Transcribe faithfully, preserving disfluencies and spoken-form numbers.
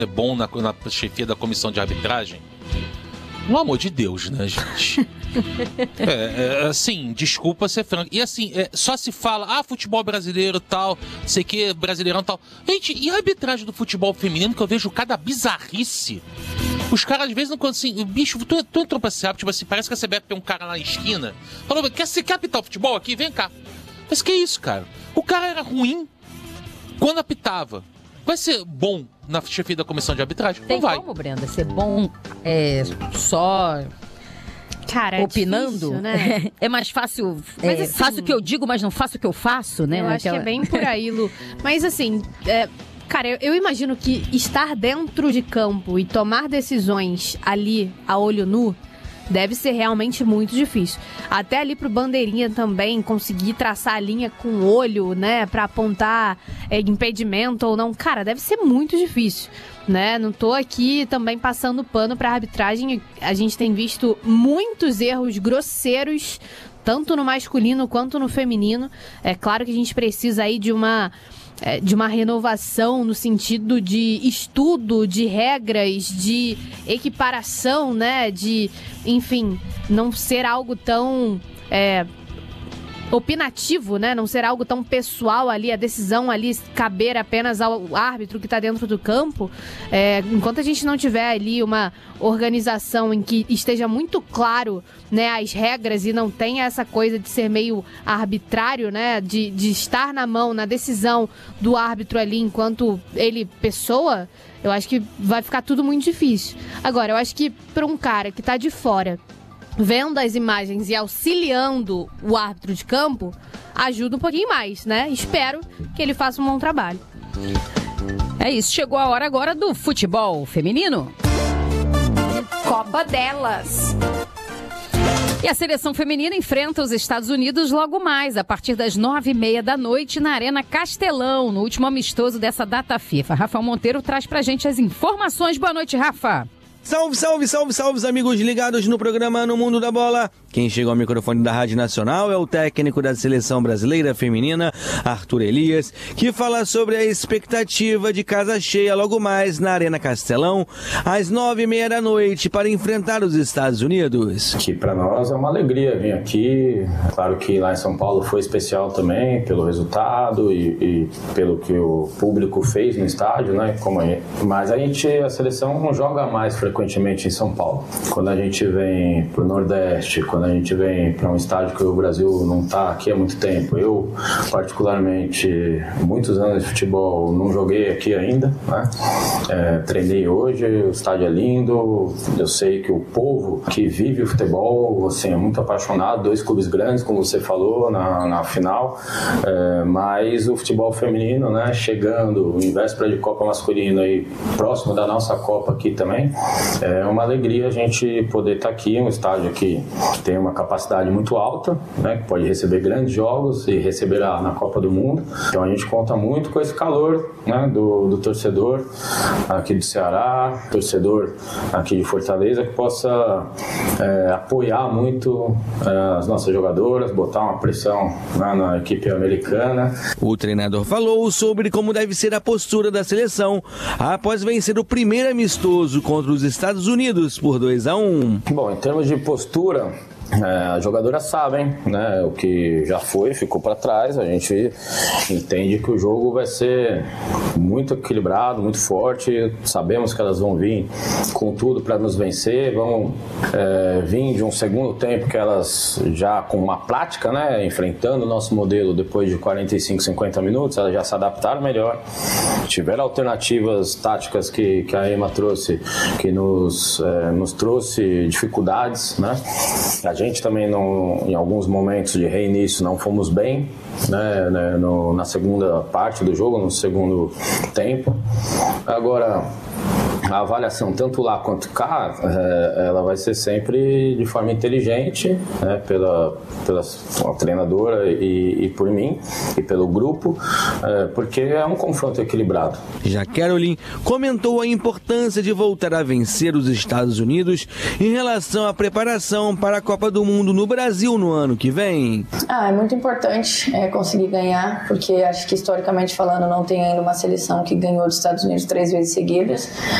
é bom na, na chefia da comissão de arbitragem? Pelo amor de Deus, né, gente? é, é, assim, desculpa ser franco. E assim, é, só se fala, ah, futebol brasileiro tal, sei que, brasileirão tal. Gente, e a arbitragem do futebol feminino, que eu vejo cada bizarrice? Os caras, às vezes, não conseguem. Bicho, tu, tu entrou pra esse hábito, tipo assim, parece que a C B F tem um cara na esquina. Falou, quer, você quer apitar o futebol aqui? Vem cá. Mas que isso, cara? O cara era ruim quando apitava. Vai ser bom na chefia da comissão de arbitragem? Tem não vai. como, Brenda, ser bom é, só... Cara, opinando, é difícil, né? É mais fácil, Mas, é, assim, faço o que eu digo, mas não faço o que eu faço, né? Eu acho Aquela... que é bem por aí, Lu. Mas assim, é, cara, eu, eu imagino que estar dentro de campo e tomar decisões ali, a olho nu, deve ser realmente muito difícil. Até ali pro bandeirinha também, conseguir traçar a linha com o olho, né, pra apontar é, impedimento ou não. Cara, deve ser muito difícil, né? Não tô aqui também passando pano pra arbitragem. A gente tem visto muitos erros grosseiros, tanto no masculino quanto no feminino. É claro que a gente precisa aí de uma... de uma renovação no sentido de estudo, de regras, de equiparação, né? De, enfim, não ser algo tão é, opinativo, né? Não ser algo tão pessoal ali, a decisão ali caber apenas ao árbitro que está dentro do campo. É, enquanto a gente não tiver ali uma organização em que esteja muito claro, né, as regras e não tenha essa coisa de ser meio arbitrário, né, de, de estar na mão, na decisão do árbitro ali enquanto ele pessoa, eu acho que vai ficar tudo muito difícil. Agora, eu acho que para um cara que está de fora, vendo as imagens e auxiliando o árbitro de campo, ajuda um pouquinho mais, né? Espero que ele faça um bom trabalho. É isso, chegou a hora agora do futebol feminino. Copa delas. E a seleção feminina enfrenta os Estados Unidos logo mais, a partir das nove e meia da noite, na Arena Castelão, no último amistoso dessa data FIFA. Rafael Monteiro traz pra gente as informações. Boa noite, Rafa. Salve, salve, salve, salve, os amigos ligados no programa No Mundo da Bola. Quem chega ao microfone da Rádio Nacional é o técnico da Seleção Brasileira Feminina, Arthur Elias, que fala sobre a expectativa de casa cheia logo mais na Arena Castelão, às nove e meia da noite, para enfrentar os Estados Unidos. Que para nós é uma alegria vir aqui. Claro que lá em São Paulo foi especial também, pelo resultado e, e pelo que o público fez no estádio, né? Como é. Mas a gente, a seleção não joga mais frequentemente em São Paulo. Quando a gente vem pro Nordeste, quando a gente vem para um estádio que o Brasil não está aqui há muito tempo. Eu, particularmente, muitos anos de futebol, não joguei aqui ainda, né? É, treinei hoje, o estádio é lindo, eu sei que o povo que vive o futebol, assim, é muito apaixonado, dois clubes grandes, como você falou, na, na final, é, mas o futebol feminino, né, chegando em véspera de Copa Masculina e próximo da nossa Copa aqui também, é uma alegria a gente poder estar aqui, um estádio que tem uma capacidade muito alta, né, que pode receber grandes jogos e receberá na Copa do Mundo. Então a gente conta muito com esse calor, né, do, do torcedor aqui do Ceará, torcedor aqui de Fortaleza, que possa é, apoiar muito é, as nossas jogadoras, botar uma pressão, né, na equipe americana. O treinador falou sobre como deve ser a postura da seleção após vencer o primeiro amistoso contra os Estados Unidos por dois a um. Bom, em termos de postura, É, as jogadoras sabem, né, o que já foi, ficou para trás. A gente entende que o jogo vai ser muito equilibrado, muito forte. Sabemos que elas vão vir com tudo para nos vencer, vão é, vir de um segundo tempo que elas já com uma prática, né, enfrentando o nosso modelo depois de quarenta e cinco, cinquenta minutos, elas já se adaptaram melhor, tiveram alternativas táticas que, que a Ema trouxe, que nos, é, nos trouxe dificuldades, né? A gente também, não, em alguns momentos de reinício, não fomos bem, né, né, no, na segunda parte do jogo, no segundo tempo. Agora, a avaliação, tanto lá quanto cá, é, ela vai ser sempre de forma inteligente, né, pela, pela treinadora e, e por mim, e pelo grupo, é, porque é um confronto equilibrado. Já Caroline comentou a importância de voltar a vencer os Estados Unidos em relação à preparação para a Copa do Mundo no Brasil no ano que vem. Ah, é muito importante é, conseguir ganhar, porque acho que historicamente falando não tem ainda uma seleção que ganhou dos Estados Unidos três vezes seguidas.